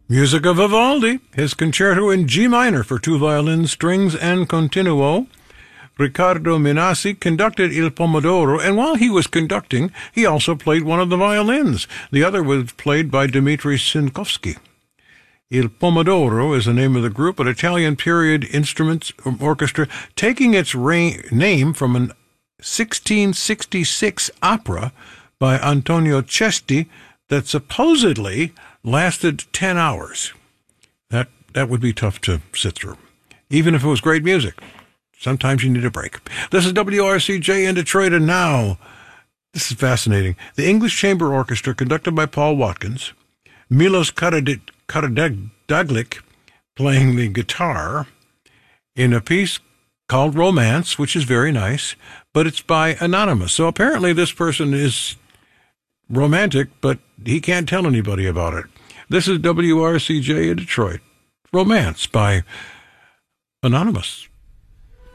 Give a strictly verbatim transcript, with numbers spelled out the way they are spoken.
Music of Vivaldi, his concerto in G minor for two violins, strings, and continuo. Riccardo Minassi conducted Il Pomodoro, and while he was conducting, he also played one of the violins. The other was played by Dmitri Sinkovsky. Il Pomodoro is the name of the group, an Italian period instruments orchestra, taking its ra- name from an sixteen sixty-six opera by Antonio Cesti that supposedly lasted ten hours. That that would be tough to sit through, even if it was great music. Sometimes you need a break. This is W R C J in Detroit, and now, this is fascinating. The English Chamber Orchestra, conducted by Paul Watkins, Milos Karadzic playing the guitar in a piece called Romance, which is very nice, but it's by Anonymous. So apparently this person is romantic, but he can't tell anybody about it. This is W R C J in Detroit. Romance by Anonymous.